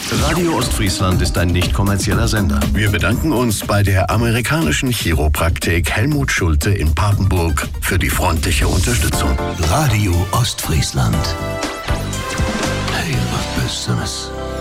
Radio Ostfriesland ist ein nicht kommerzieller Sender. Wir bedanken uns bei der amerikanischen Chiropraktik Helmut Schulte in Papenburg für die freundliche Unterstützung. Radio Ostfriesland. Hey, was Besseres.